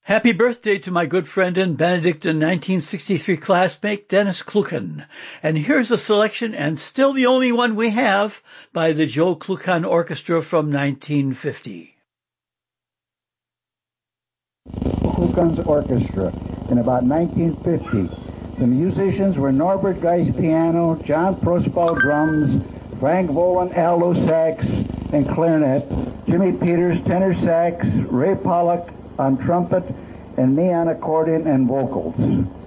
Happy birthday to my good friend and Benedictine 1963 classmate, Dennis Klukan. And here's a selection, and still the only one we have, by the Joe Klukan Orchestra from 1950. Klukan's Orchestra in about 1950. The musicians were Norbert Geist piano, John Prospow drums, Frank Volan alto sax and clarinet, Jimmy Peters tenor sax, Ray Pollock on trumpet, and me on accordion and vocals.